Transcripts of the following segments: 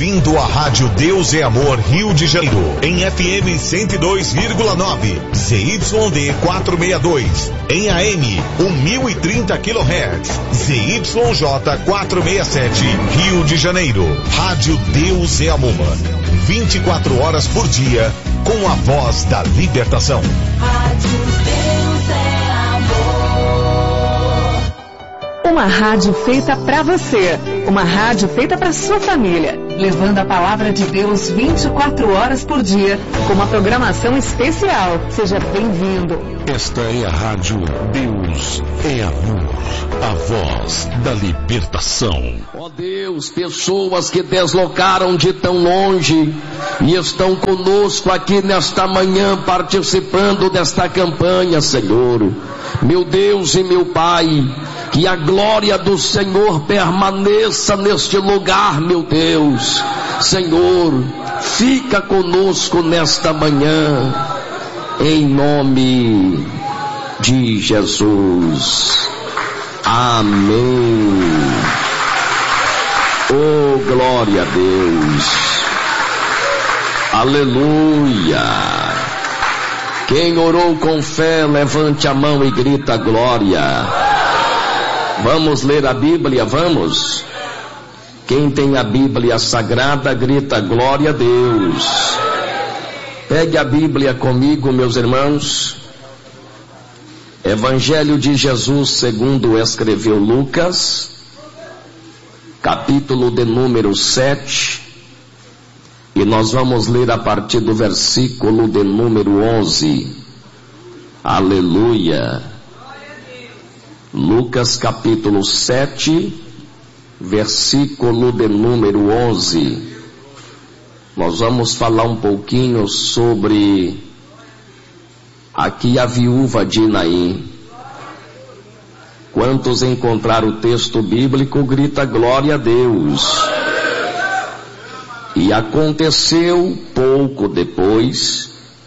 bem-vindo à Rádio Deus é Amor Rio de Janeiro, em FM 102,9, ZYD 462, em AM 1030 kHz, ZYJ 467, Rio de Janeiro. Rádio Deus é Amor, 24 horas por dia, com a voz da libertação. Rádio Deus é Amor. Uma rádio feita pra você, uma rádio feita pra sua família, levando a palavra de Deus 24 horas por dia, com uma programação especial. Seja bem-vindo. Esta é a Rádio Deus é Amor, a voz da libertação. Ó Deus, pessoas que deslocaram de tão longe e estão conosco aqui nesta manhã participando desta campanha, Senhor. Meu Deus e meu Pai, que a glória do Senhor permaneça neste lugar, meu Deus. Senhor, fica conosco nesta manhã, em nome de Jesus. Amém. Oh, glória a Deus. Aleluia. Quem orou com fé, levante a mão e grita glória. Vamos ler a Bíblia, vamos? Quem tem a Bíblia Sagrada, grita glória a Deus. Pegue a Bíblia comigo, meus irmãos. Evangelho de Jesus segundo escreveu Lucas, capítulo de número 7, e nós vamos ler a partir do versículo de número 11. Aleluia. Lucas capítulo 7, versículo de número 11. Nós vamos falar um pouquinho sobre aqui a viúva de Naim. Quantos encontraram o texto bíblico, grita glória a Deus. E aconteceu pouco depois,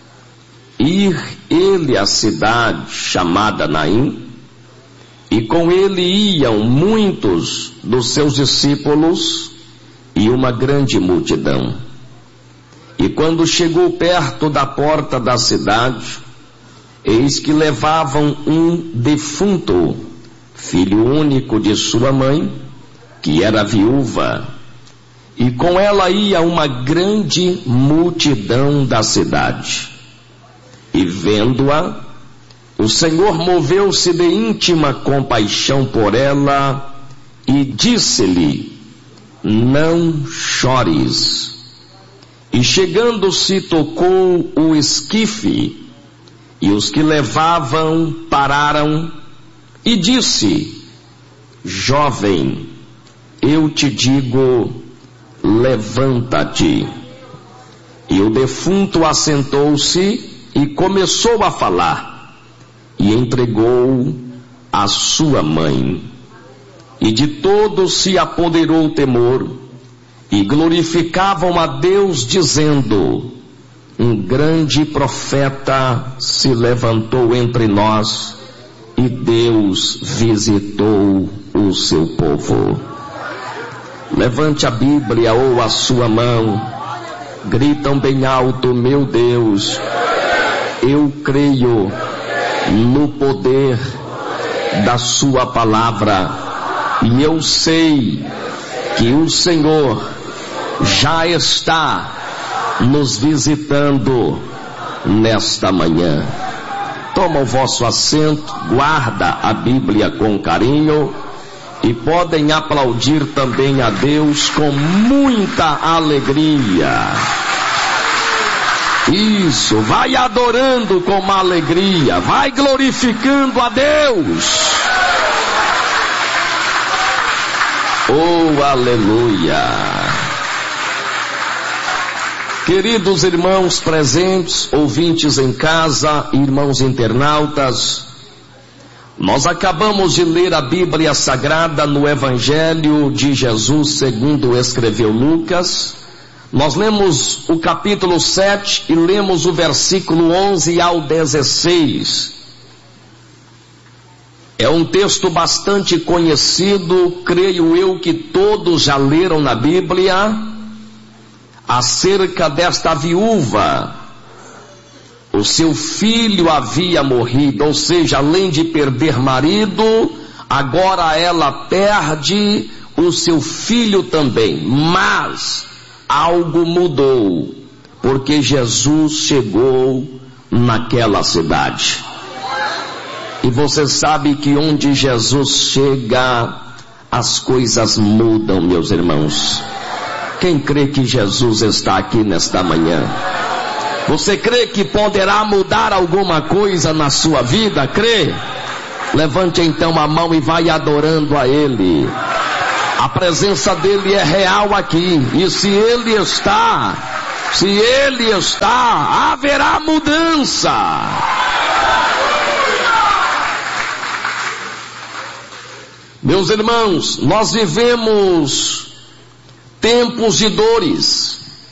ir ele à cidade chamada Naim, e com ele iam muitos dos seus discípulos e uma grande multidão. E quando chegou perto da porta da cidade, eis que levavam um defunto, filho único de sua mãe, que era viúva, e com ela ia uma grande multidão da cidade. E vendo-a, o Senhor moveu-se de íntima compaixão por ela e disse-lhe: não chores. E chegando-se, tocou o esquife, e os que levavam pararam, e disse: jovem, eu te digo, levanta-te. E o defunto assentou-se e começou a falar, e entregou a sua mãe. E de todos se apoderou o temor, e glorificavam a Deus, dizendo: um grande profeta se levantou entre nós, e Deus visitou o seu povo. Levante a Bíblia ou a sua mão, gritam bem alto: meu Deus, eu creio no poder da sua palavra, e eu sei que o Senhor já está nos visitando nesta manhã. Toma o vosso assento, guarda a Bíblia com carinho, e podem aplaudir também a Deus com muita alegria. Isso, vai adorando com uma alegria, vai glorificando a Deus. Oh, aleluia. Queridos irmãos presentes, ouvintes em casa, irmãos internautas, nós acabamos de ler a Bíblia Sagrada no Evangelho de Jesus segundo escreveu Lucas. Nós lemos o capítulo 7 e lemos o versículo 11 ao 16. É um texto bastante conhecido, creio eu que todos já leram na Bíblia, acerca desta viúva. O seu filho havia morrido, ou seja, além de perder marido, agora ela perde o seu filho também. Mas algo mudou, porque Jesus chegou naquela cidade. E você sabe que onde Jesus chega, as coisas mudam, meus irmãos. Quem crê que Jesus está aqui nesta manhã? Você crê que poderá mudar alguma coisa na sua vida? Crê? Levante então a mão e vai adorando a Ele. A presença dEle é real aqui. E se Ele está, haverá mudança. Meus irmãos, nós vivemos tempos de dores.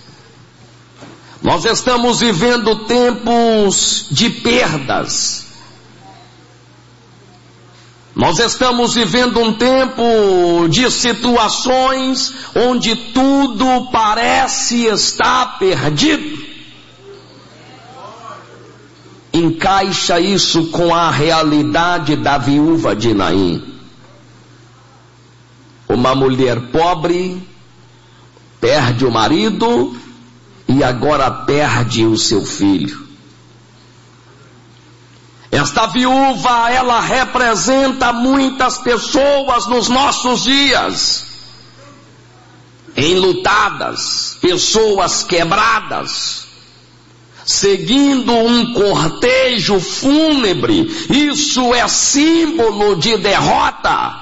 Nós estamos vivendo tempos de perdas. Nós estamos vivendo um tempo de situações onde tudo parece estar perdido. Encaixa isso com a realidade da viúva de Naim. Uma mulher pobre perde o marido e agora perde o seu filho. Esta viúva, ela representa muitas pessoas nos nossos dias, enlutadas, pessoas quebradas, seguindo um cortejo fúnebre. Isso é símbolo de derrota.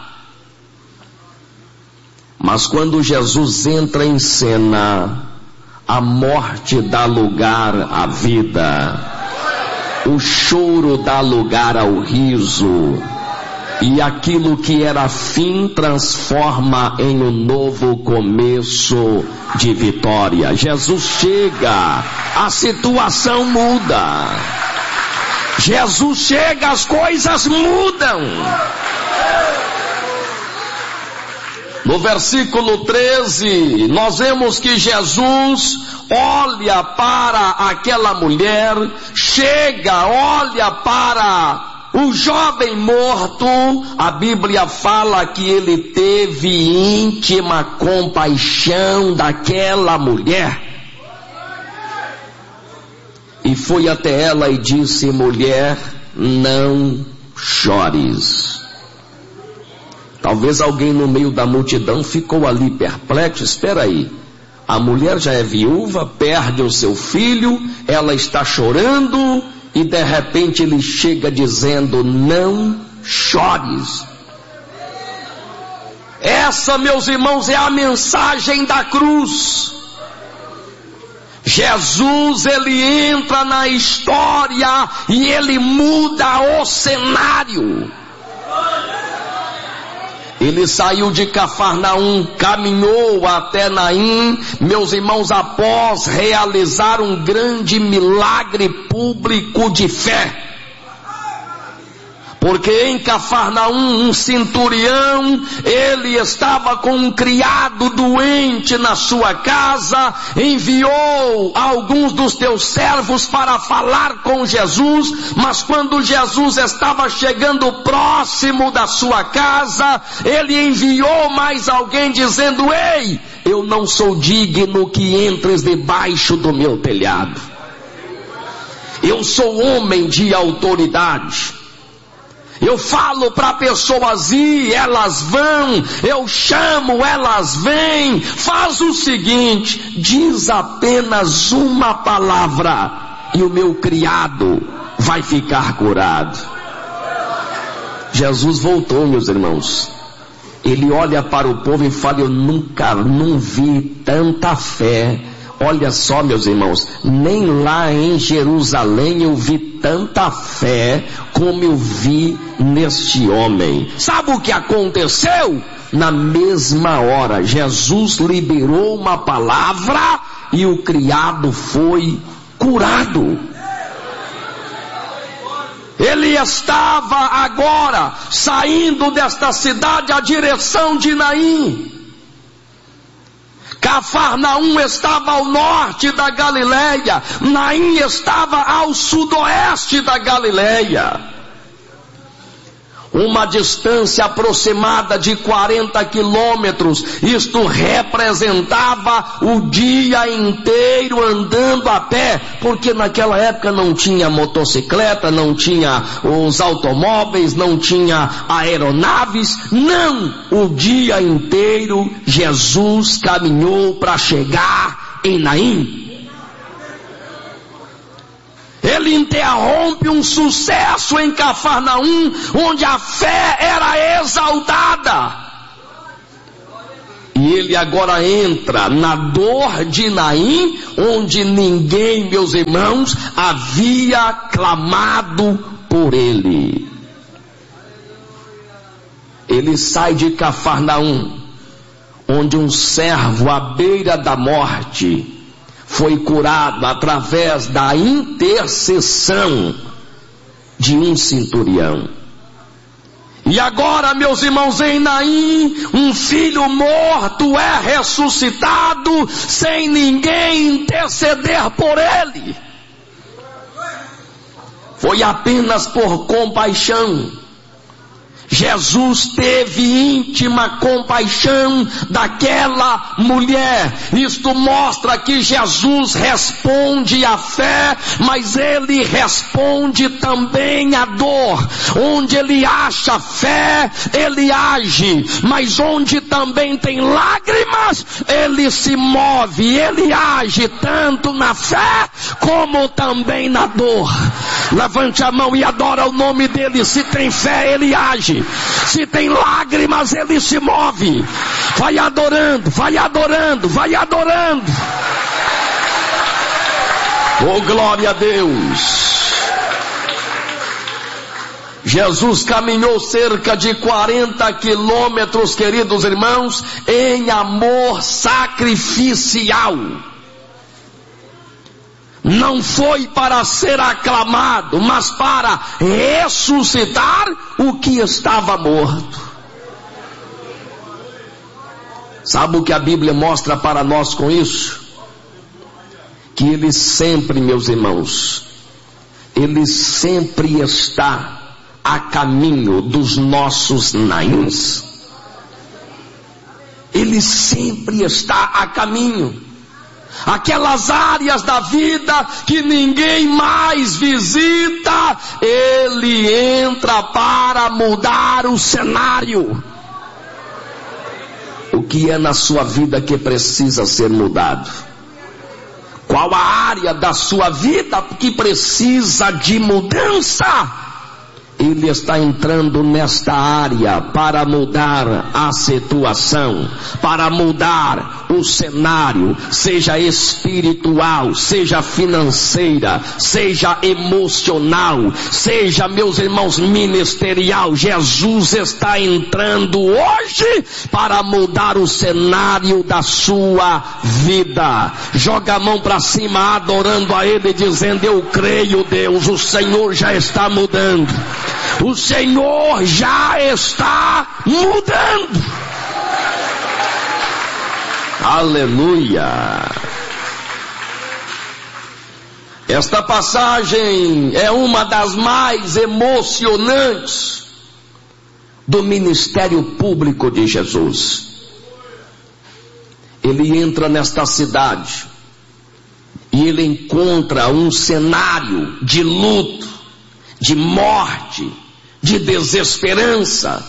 Mas quando Jesus entra em cena, a morte dá lugar à vida, o choro dá lugar ao riso, e aquilo que era fim transforma em um novo começo de vitória. Jesus chega, a situação muda. Jesus chega, as coisas mudam. No versículo 13, nós vemos que Jesus olha para aquela mulher, chega, olha para o jovem morto. A Bíblia fala que ele teve íntima compaixão daquela mulher. E foi até ela e disse: mulher, não chores. Talvez alguém no meio da multidão ficou ali perplexo. Espera aí, a mulher já é viúva, perde o seu filho, ela está chorando, e de repente ele chega dizendo: não chores. Essa, meus irmãos, é a mensagem da cruz. Jesus, ele entra na história e ele muda o cenário. Ele saiu de Cafarnaum, caminhou até Naim, meus irmãos, após realizar um grande milagre público de fé. Porque em Cafarnaum, um centurião, ele estava com um criado doente na sua casa, enviou alguns dos teus servos para falar com Jesus, mas quando Jesus estava chegando próximo da sua casa, ele enviou mais alguém dizendo: ei, eu não sou digno que entres debaixo do meu telhado. Eu sou homem de autoridade. Eu falo para pessoas ir, elas vão. Eu chamo, elas vêm. Faz o seguinte, diz apenas uma palavra e o meu criado vai ficar curado. Jesus voltou, meus irmãos. Ele olha para o povo e fala: eu não vi tanta fé. Olha só, meus irmãos, nem lá em Jerusalém eu vi tanta fé como eu vi neste homem. Sabe o que aconteceu? Na mesma hora, Jesus liberou uma palavra e o criado foi curado. Ele estava agora saindo desta cidade à direção de Naim. Cafarnaum estava ao norte da Galileia, Naim estava ao sudoeste da Galileia. Uma distância aproximada de 40 quilômetros, isto representava o dia inteiro andando a pé, porque naquela época não tinha motocicleta, não tinha os automóveis, não tinha aeronaves, não, o dia inteiro Jesus caminhou para chegar em Naim. Ele interrompe um sucesso em Cafarnaum, onde a fé era exaltada. E ele agora entra na dor de Naim, onde ninguém, meus irmãos, havia clamado por ele. Ele sai de Cafarnaum, onde um servo à beira da morte foi curado através da intercessão de um centurião. E agora, meus irmãos, em Naim, um filho morto é ressuscitado sem ninguém interceder por ele. Foi apenas por compaixão. Jesus teve íntima compaixão daquela mulher. Isto mostra que Jesus responde à fé, mas ele responde também à dor. Onde ele acha fé, ele age, mas onde também tem lágrimas, ele se move, ele age tanto na fé como também na dor. Levante a mão e adora o nome dele. Se tem fé, ele age. Se tem lágrimas, ele se move. Vai adorando, vai adorando, vai adorando. Oh, glória a Deus. Jesus caminhou cerca de 40 quilômetros, queridos irmãos, em amor sacrificial. Não foi para ser aclamado, mas para ressuscitar o que estava morto. Sabe o que a Bíblia mostra para nós com isso? Que ele sempre, meus irmãos, ele sempre está a caminho dos nossos Naíns. Ele sempre está a caminho. Aquelas áreas da vida que ninguém mais visita, ele entra para mudar o cenário. O que é na sua vida que precisa ser mudado? Qual a área da sua vida que precisa de mudança? Ele está entrando nesta área para mudar a situação, para mudar o cenário, seja espiritual, seja financeira, seja emocional, seja, meus irmãos, ministerial. Jesus está entrando hoje para mudar o cenário da sua vida. Joga a mão para cima, adorando a Ele, dizendo: eu creio, Deus, o Senhor já está mudando. O Senhor já está mudando. Aleluia. Esta passagem é uma das mais emocionantes do ministério público de Jesus. Ele entra nesta cidade e ele encontra um cenário de luto, de morte, de desesperança.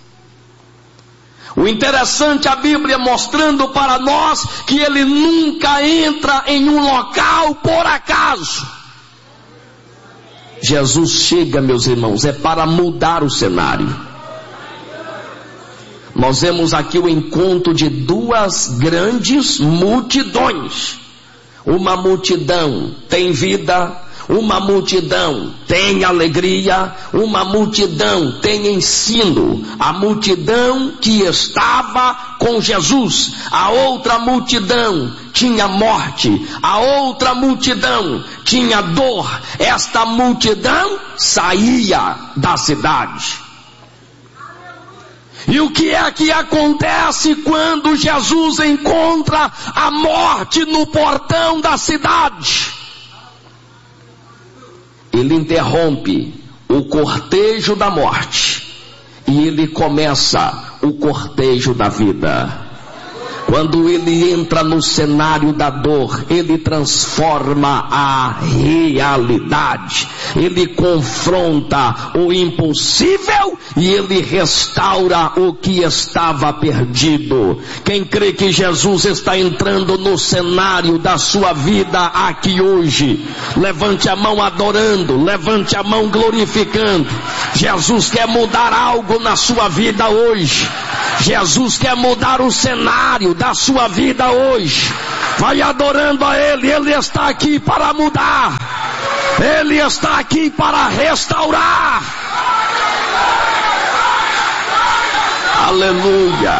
O interessante, a Bíblia mostrando para nós que ele nunca entra em um local por acaso. Jesus chega, meus irmãos, é para mudar o cenário. Nós vemos aqui o encontro de duas grandes multidões. Uma multidão tem vida, uma multidão tem alegria, uma multidão tem ensino. A multidão que estava com Jesus, a outra multidão tinha morte, a outra multidão tinha dor. Esta multidão saía da cidade. E o que é que acontece quando Jesus encontra a morte no portão da cidade? Ele interrompe o cortejo da morte e ele começa o cortejo da vida. Quando ele entra no cenário da dor, ele transforma a realidade, ele confronta o impossível e ele restaura o que estava perdido. Quem crê que Jesus está entrando no cenário da sua vida aqui hoje, levante a mão adorando, levante a mão glorificando. Jesus quer mudar algo na sua vida hoje. Jesus quer mudar o cenário da sua vida hoje. Vai adorando a Ele. Ele está aqui para mudar. Ele está aqui para restaurar. Aleluia.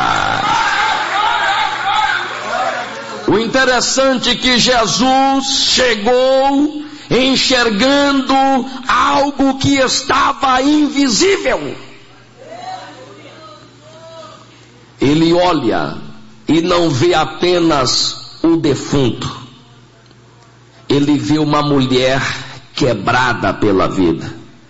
O interessante é que Jesus chegou enxergando algo que estava invisível. Ele olha e não vê apenas o defunto. Ele vê uma mulher quebrada pela vida.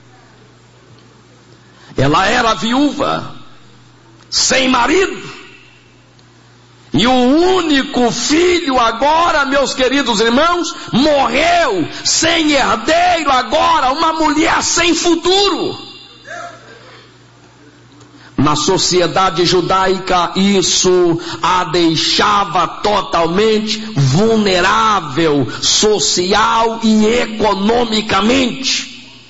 Ela era viúva, sem marido. E o único filho agora, meus queridos irmãos, morreu sem herdeiro agora, uma mulher sem futuro. Na sociedade judaica, isso a deixava totalmente vulnerável, social e economicamente.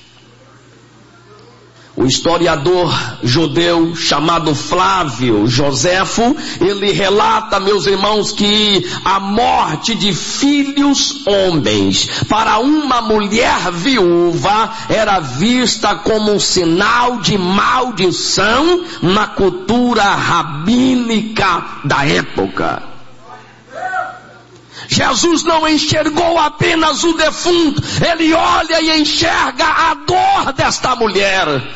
O historiador judeu chamado Flávio Joséfo, ele relata, meus irmãos, que a morte de filhos homens para uma mulher viúva era vista como um sinal de maldição na cultura rabínica da época. Jesus não enxergou apenas o defunto, ele olha e enxerga a dor desta mulher.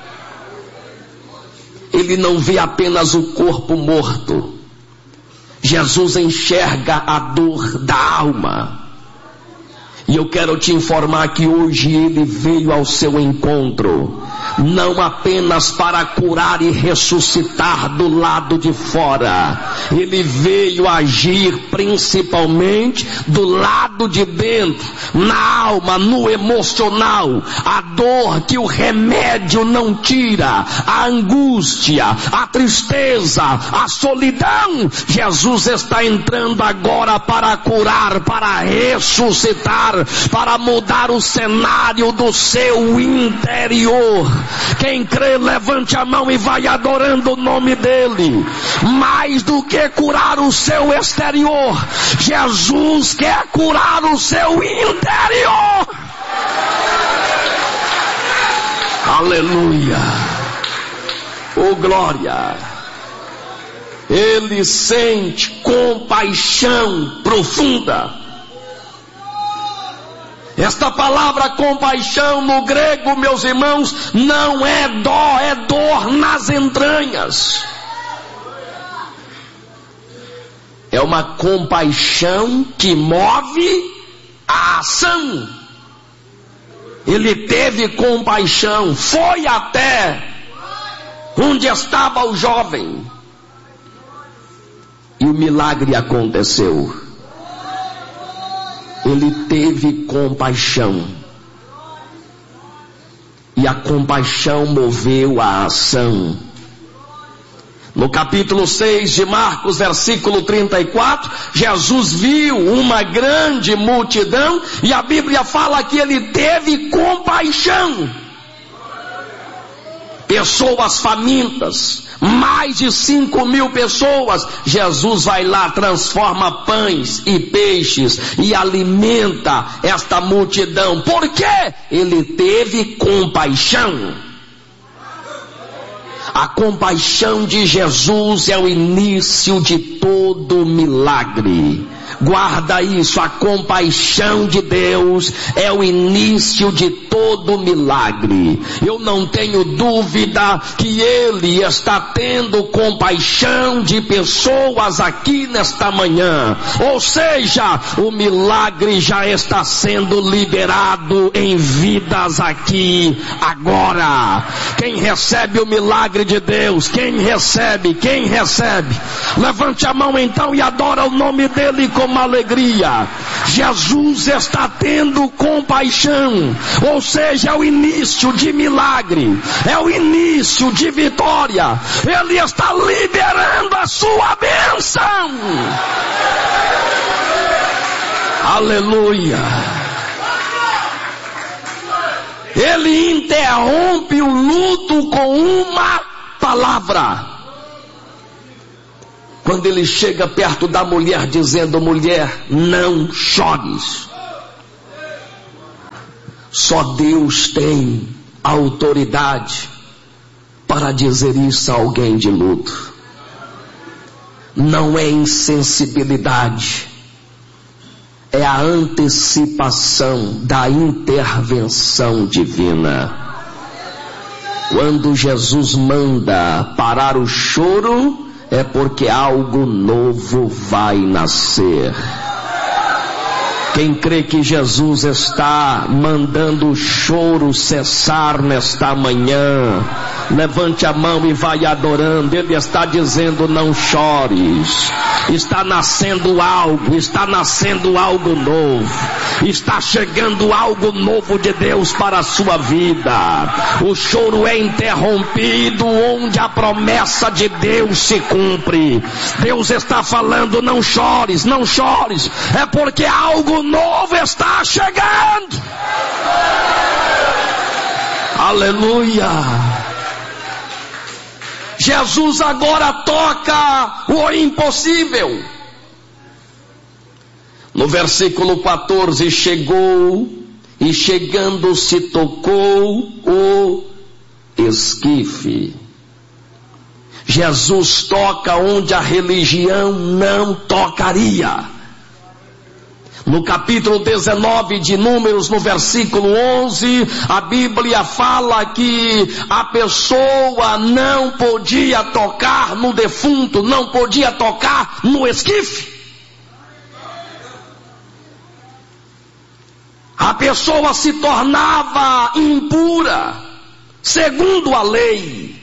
Ele não vê apenas o corpo morto. Jesus enxerga a dor da alma. E eu quero te informar que hoje ele veio ao seu encontro, não apenas para curar e ressuscitar do lado de fora. Ele veio agir principalmente do lado de dentro, na alma, no emocional. A dor que o remédio não tira, a angústia, a tristeza, a solidão. Jesus está entrando agora para curar, para ressuscitar, para mudar o cenário do seu interior. Quem crê, levante a mão e vai adorando o nome dele. Mais do que curar o seu exterior, Jesus quer curar o seu interior. Aleluia. Oh glória. Ele sente compaixão profunda. Esta palavra compaixão no grego, meus irmãos, não é dó, é dor nas entranhas. É uma compaixão que move a ação. Ele teve compaixão, foi até onde estava o jovem. E o milagre aconteceu. Ele teve compaixão. E a compaixão moveu a ação. No capítulo 6 de Marcos, versículo 34, Jesus viu uma grande multidão e a Bíblia fala que ele teve compaixão. Pessoas famintas, mais de 5.000 pessoas. Jesus vai lá, transforma pães e peixes e alimenta esta multidão. Por quê? Ele teve compaixão. A compaixão de Jesus é o início de todo milagre. Guarda isso, a compaixão de Deus é o início de todo milagre. Eu não tenho dúvida que Ele está tendo compaixão de pessoas aqui nesta manhã. Ou seja, o milagre já está sendo liberado em vidas aqui agora. Quem recebe o milagre de Deus? Quem recebe? Quem recebe? Levante a mão então e adora o nome dele com uma alegria. Jesus está tendo compaixão, ou seja, é o início de milagre, é o início de vitória. Ele está liberando a sua bênção. Aleluia. Ele interrompe o luto com uma palavra. Quando ele chega perto da mulher dizendo: mulher, não chores. Só Deus tem autoridade para dizer isso a alguém de luto. Não é insensibilidade, é a antecipação da intervenção divina. Quando Jesus manda parar o choro, é porque algo novo vai nascer. Quem crê que Jesus está mandando o choro cessar nesta manhã, levante a mão e vai adorando. Ele está dizendo: não chores. Está nascendo algo novo. Está chegando algo novo de Deus para a sua vida. O choro é interrompido onde a promessa de Deus se cumpre. Deus está falando: não chores, não chores. É porque algo novo está chegando. Aleluia. Jesus agora toca o impossível. No versículo 14, chegou e chegando-se tocou o esquife. Jesus toca onde a religião não tocaria. No capítulo 19 de Números, no versículo 11, a Bíblia fala que a pessoa não podia tocar no defunto, não podia tocar no esquife. A pessoa se tornava impura, segundo a lei.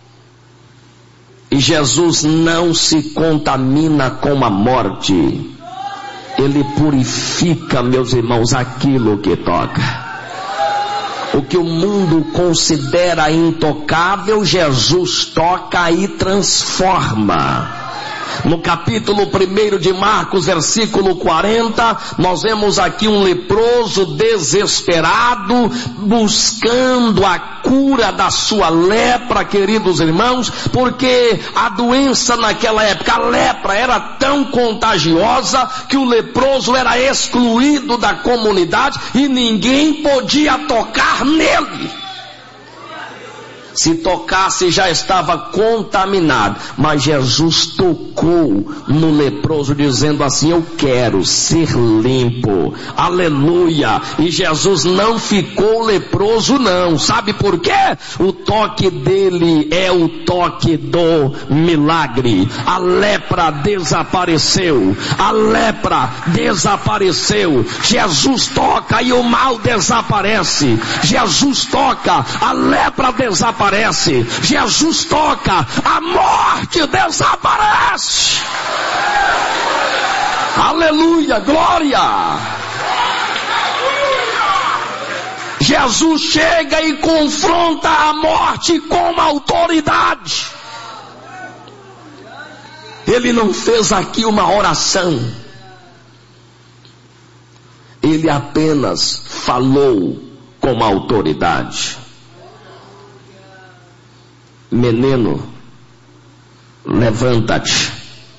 E Jesus não se contamina com a morte. Ele purifica, meus irmãos, aquilo que toca. O que o mundo considera intocável, Jesus toca e transforma. No capítulo 1 de Marcos, versículo 40, nós vemos aqui um leproso desesperado, buscando a cura da sua lepra, queridos irmãos, porque a doença naquela época, a lepra era tão contagiosa que o leproso era excluído da comunidade e ninguém podia tocar nele. Se tocasse já estava contaminado, mas Jesus tocou no leproso dizendo assim: eu quero ser limpo. Aleluia. E Jesus não ficou leproso não. Sabe por quê? O toque dele é o toque do milagre. A lepra desapareceu. A lepra desapareceu. Jesus toca e o mal desaparece. Jesus toca, a lepra desaparece. Jesus toca, a morte desaparece. Aleluia, glória. Jesus chega e confronta a morte com autoridade. Ele não fez aqui uma oração. Ele apenas falou com autoridade. Menino, levanta-te.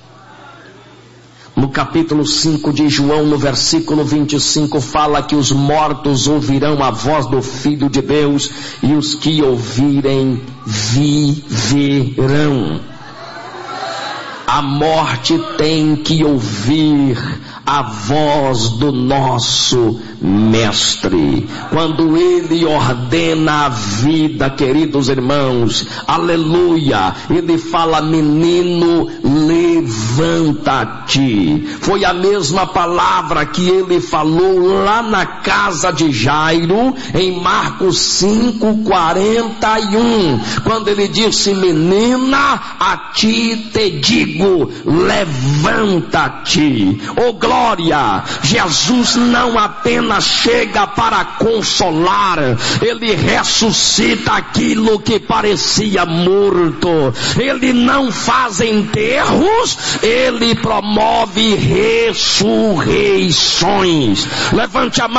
No capítulo 5 de João, no versículo 25, fala que os mortos ouvirão a voz do Filho de Deus e os que ouvirem viverão. A morte tem que ouvir a voz do nosso Mestre. Quando Ele ordena a vida, queridos irmãos, aleluia, Ele fala: menino, levanta-te. Foi a mesma palavra que Ele falou lá na casa de Jairo, em Marcos 5:41, quando Ele disse: menina, a ti te digo, levanta-te. Oh glória! Jesus não apenas chega para consolar, Ele ressuscita aquilo que parecia morto. Ele não faz enterros, Ele promove ressurreições. Levante a mão